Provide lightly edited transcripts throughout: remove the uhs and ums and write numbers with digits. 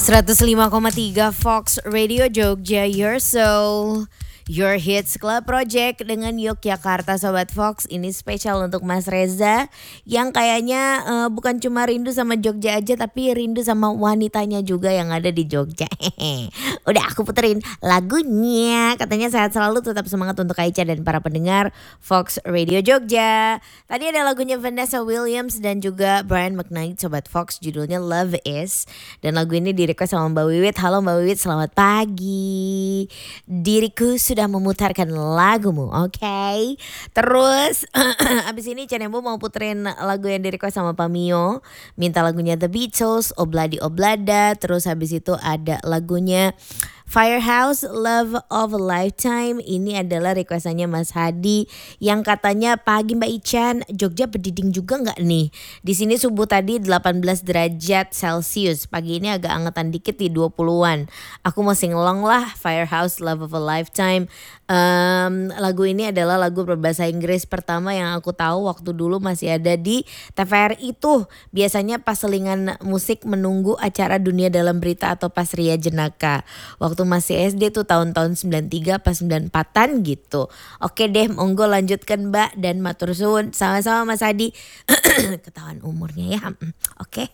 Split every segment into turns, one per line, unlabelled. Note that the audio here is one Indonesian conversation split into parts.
105,3 Fox Radio Jogja, Your Hits Club Project dengan Yogyakarta. Sobat Fox, ini spesial untuk Mas Reza yang kayaknya bukan cuma rindu sama Jogja aja, tapi rindu sama wanitanya juga yang ada di Jogja. Udah aku puterin lagunya, katanya sehat selalu, tetap semangat untuk Aicha dan para pendengar Fox Radio Jogja. Tadi ada lagunya Vanessa Williams dan juga Brian McKnight, Sobat Fox, judulnya Love Is. Dan lagu ini di-request sama Mbak Wiwit. Halo Mbak Wiwit, selamat pagi. Diriku sudah memutarkan lagumu, oke? Terus abis ini Canembo mau puterin lagu yang di-request sama Pak Mio. Minta lagunya The Beatles, Obladi Oblada. Terus habis itu ada lagunya Firehouse, Love of a Lifetime. Ini adalah requestannya Mas Hadi yang katanya, pagi Mbak Ichan, Jogja berdiding juga nggak nih? Di sini subuh tadi 18 derajat Celcius. Pagi ini agak angetan dikit di 20-an. Aku mau singelong lah Firehouse, Love of a Lifetime. Lagu ini adalah lagu berbahasa Inggris pertama yang aku tahu waktu dulu masih ada di TVRI tuh. Biasanya pas selingan musik menunggu acara Dunia Dalam Berita atau pas Ria Jenaka. Waktu masih SD tuh tahun-tahun 93 pas 94-an gitu. Oke deh, monggo lanjutkan Mbak dan matur suwun. Sama-sama Mas Hadi. Ketahuan umurnya ya. Oke.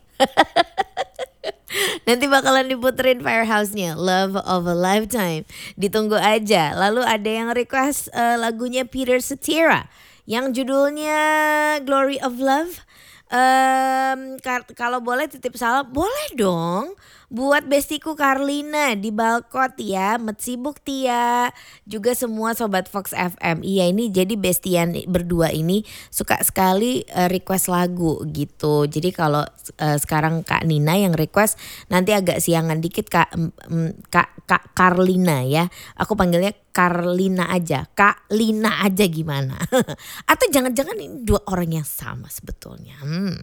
Nanti bakalan diputerin Firehouse-nya, Love of a Lifetime. Ditunggu aja. Lalu ada yang request lagunya Peter Cetera yang judulnya Glory of Love. Kalau boleh titip salam, boleh dong. Buat bestiku Karlina di Balkot ya, Metsibuk Tia, juga semua Sobat Fox FM. Iya, ini jadi bestian berdua ini suka sekali request lagu gitu. Jadi kalau sekarang Kak Nina yang request, nanti agak siangan dikit Kak Karlina ya. Aku panggilnya Karlina aja, Kak Lina aja gimana? Atau jangan-jangan ini dua orang yang sama sebetulnya.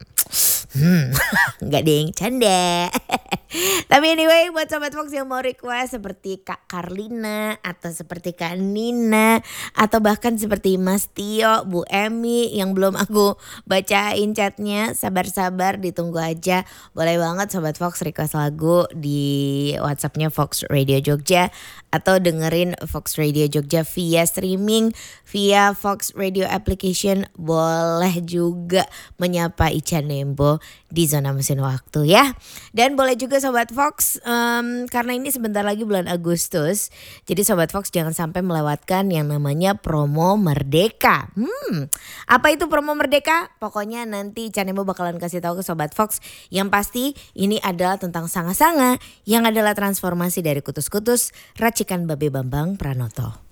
Nggak deng, canda. Tapi anyway, buat Sobat Fox yang mau request seperti Kak Karlina atau seperti Kak Nina atau bahkan seperti Mas Tio, Bu Emi yang belum aku bacain chatnya, sabar-sabar ditunggu aja. Boleh banget Sobat Fox request lagu di WhatsAppnya Fox Radio Jogja atau dengerin Fox Radio Jogja via streaming, via Fox Radio application. Boleh juga menyapa Ica Nembo di Zona Mesin Waktu ya. Dan boleh juga Sobat Fox, karena ini sebentar lagi bulan Agustus, jadi Sobat Fox jangan sampai melewatkan yang namanya promo Merdeka. Apa itu promo Merdeka? Pokoknya nanti Canembo bakalan kasih tahu ke Sobat Fox. Yang pasti ini adalah tentang sanga-sanga yang adalah transformasi dari kutus-kutus racikan Babe Bambang Pranoto.